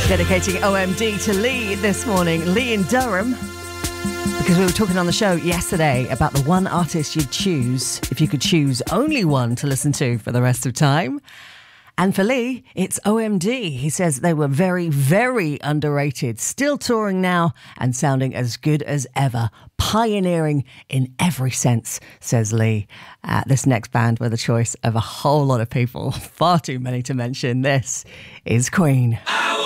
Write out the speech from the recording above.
Dedicating OMD to Lee this morning, Lee in Durham, because we were talking on the show yesterday about the one artist you'd choose if you could choose only one to listen to for the rest of time. And for Lee, it's OMD. He says they were very, very underrated, still touring now and sounding as good as ever. Pioneering in every sense, says Lee. This next band were the choice of a whole lot of people. Far too many to mention. This is Queen.